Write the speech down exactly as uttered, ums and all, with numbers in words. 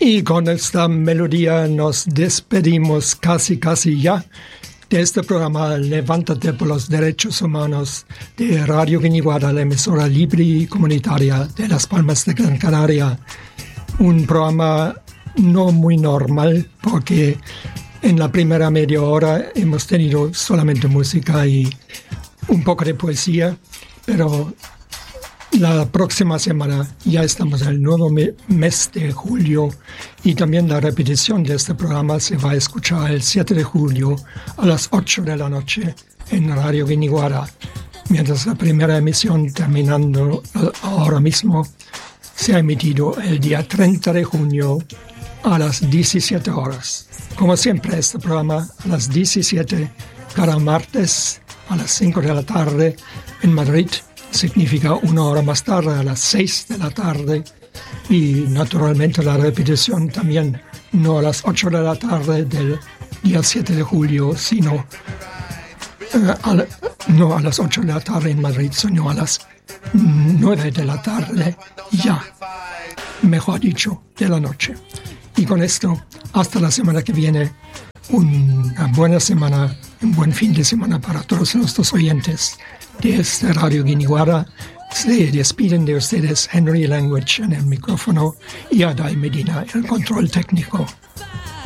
Y con esta melodía nos despedimos casi, casi ya de este programa Levántate por los Derechos Humanos de Radio Guiniguada, la emisora libre y comunitaria de Las Palmas de Gran Canaria. Un programa no muy normal porque en la primera media hora hemos tenido solamente música y un poco de poesía, pero la próxima semana ya estamos en el nuevo me- mes de julio y también la repetición de este programa se va a escuchar el siete de julio a las ocho de la noche en Radio Guiniguada, mientras la primera emisión, terminando ahora mismo, se ha emitido el día treinta de junio a las diecisiete horas. Como siempre, este programa a las diecisiete, cada martes a las cinco de la tarde en Madrid. Significa una hora más tarde, a las seis de la tarde, y naturalmente la repetición también, no a las ocho de la tarde del día siete de julio, sino eh, a la, no a las ocho de la tarde en Madrid, sino a las nueve de la tarde, ya, mejor dicho, de la noche. Y con esto, hasta la semana que viene, una buena semana, un buen fin de semana para todos nuestros oyentes de este Radio Guiniguada. Se despiden de ustedes Henry Language en el micrófono y Adai Medina, el control técnico.